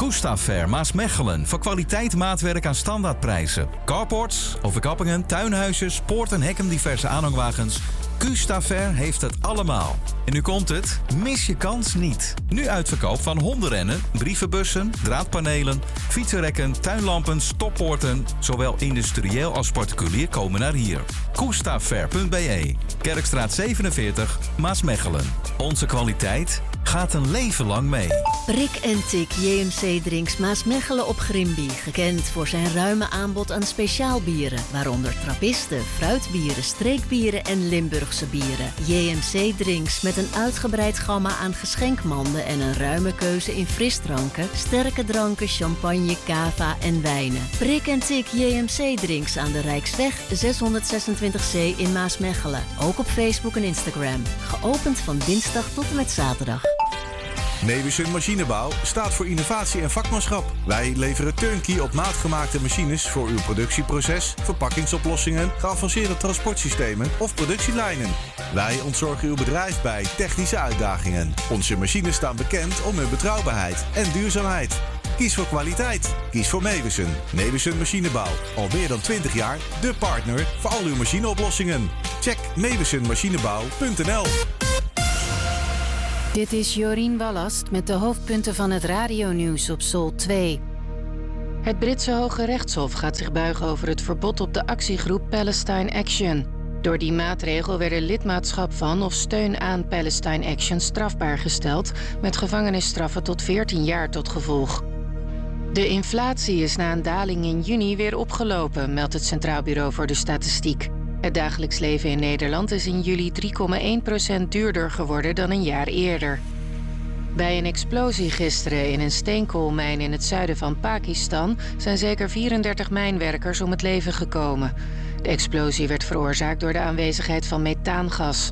Koestafair Maasmechelen. Voor kwaliteit maatwerk aan standaardprijzen. Carports, overkappingen, tuinhuisjes, poorten, hekken, diverse aanhangwagens. Koestafair heeft het allemaal. En nu komt het, mis je kans niet. Nu uitverkoop van hondenrennen, brievenbussen, draadpanelen, fietsenrekken, tuinlampen, stoppoorten. Zowel industrieel als particulier komen naar hier. Koestafair.be, Kerkstraat 47, Maasmechelen. Onze kwaliteit gaat een leven lang mee. Brik en Tik JMC Drinks Maasmechelen op Grimby. Gekend voor zijn ruime aanbod aan speciaalbieren. Waaronder trappisten, fruitbieren, streekbieren en Limburgse bieren. JMC Drinks met een uitgebreid gamma aan geschenkmanden en een ruime keuze in frisdranken, sterke dranken, champagne, cava en wijnen. Brik en Tik JMC Drinks aan de Rijksweg 626C in Maasmechelen. Ook op Facebook en Instagram. Geopend van dinsdag tot en met zaterdag. Meeuwissen Machinebouw staat voor innovatie en vakmanschap. Wij leveren turnkey op maat gemaakte machines voor uw productieproces, verpakkingsoplossingen, geavanceerde transportsystemen of productielijnen. Wij ontzorgen uw bedrijf bij technische uitdagingen. Onze machines staan bekend om hun betrouwbaarheid en duurzaamheid. Kies voor kwaliteit. Kies voor Meeuwissen. Meeuwissen Machinebouw. Al meer dan 20 jaar de partner voor al uw machineoplossingen. Check meeuwissenmachinebouw.nl. Dit is Jorien Wallast met de hoofdpunten van het radionieuws op Sol 2. Het Britse Hoge Rechtshof gaat zich buigen over het verbod op de actiegroep Palestine Action. Door die maatregel werden lidmaatschap van of steun aan Palestine Action strafbaar gesteld, met gevangenisstraffen tot 14 jaar tot gevolg. De inflatie is na een daling in juni weer opgelopen, meldt het Centraal Bureau voor de Statistiek. Het dagelijks leven in Nederland is in juli 3,1% duurder geworden dan een jaar eerder. Bij een explosie gisteren in een steenkoolmijn in het zuiden van Pakistan zijn zeker 34 mijnwerkers om het leven gekomen. De explosie werd veroorzaakt door de aanwezigheid van methaangas.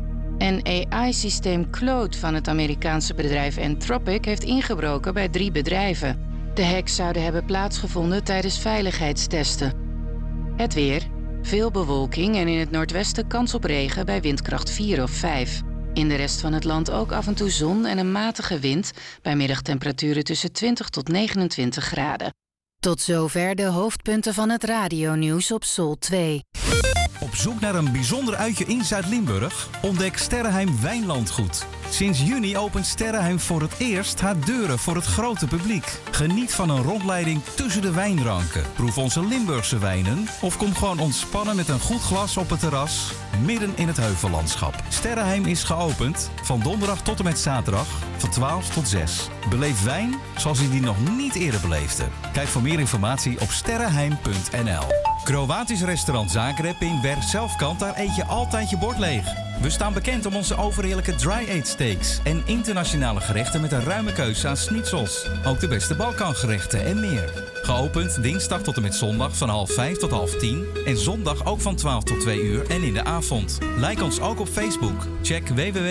Een AI-systeem Claude van het Amerikaanse bedrijf Anthropic heeft ingebroken bij 3 bedrijven. De hacks zouden hebben plaatsgevonden tijdens veiligheidstesten. Het weer. Veel bewolking en in het noordwesten kans op regen bij windkracht 4 of 5. In de rest van het land ook af en toe zon en een matige wind, bij middagtemperaturen tussen 20 tot 29 graden. Tot zover de hoofdpunten van het radionieuws op Sol 2. Op zoek naar een bijzonder uitje in Zuid-Limburg? Ontdek Sterrenheim Wijnlandgoed. Sinds juni opent Sterrenheim voor het eerst haar deuren voor het grote publiek. Geniet van een rondleiding tussen de wijnranken. Proef onze Limburgse wijnen of kom gewoon ontspannen met een goed glas op het terras midden in het heuvellandschap. Sterrenheim is geopend van donderdag tot en met zaterdag van 12 tot 6. Beleef wijn zoals u die nog niet eerder beleefde. Kijk voor meer informatie op sterrenheim.nl. Kroatisch restaurant Zagreb in Werkselfkant, daar eet je altijd je bord leeg. We staan bekend om onze overheerlijke dry-age steaks en internationale gerechten met een ruime keuze aan schnitzels. Ook de beste Balkangerechten en meer. Geopend dinsdag tot en met zondag van 9:30 tot 9:30 en zondag ook van 12 tot 2 uur en in de avond. Like ons ook op Facebook. Check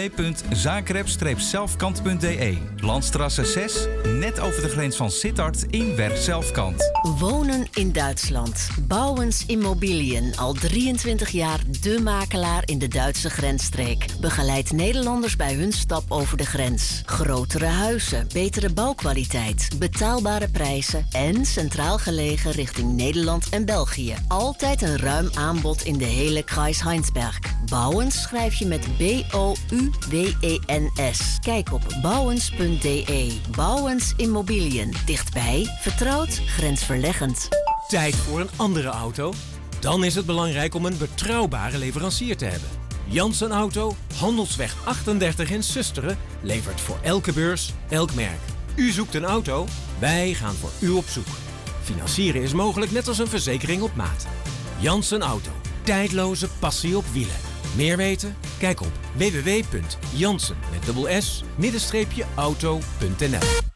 www.zagreb-zelfkant.de. Landstrasse 6, net over de grens van Sittard in Werkselfkant. Wonen in Duitsland. Bouwens Immobilien. Al 23 jaar de makelaar in de Duitse grensstreek. Begeleidt Nederlanders bij hun stap over de grens. Grotere huizen, betere bouwkwaliteit, betaalbare prijzen en centraal gelegen richting Nederland en België. Altijd een ruim aanbod in de hele Kreis Heinsberg. Bouwens schrijf je met B-O-U-W-E-N-S. Kijk op bouwens.de. Bouwens Immobilien. Dichtbij, vertrouwd, grensverleggend. Tijd voor een andere auto? Dan is het belangrijk om een betrouwbare leverancier te hebben. Janssen Auto, Handelsweg 38 in Susteren, levert voor elke beurs, elk merk. U zoekt een auto? Wij gaan voor u op zoek. Financieren is mogelijk net als een verzekering op maat. Janssen Auto, tijdloze passie op wielen. Meer weten? Kijk op www.janssen-auto.nl.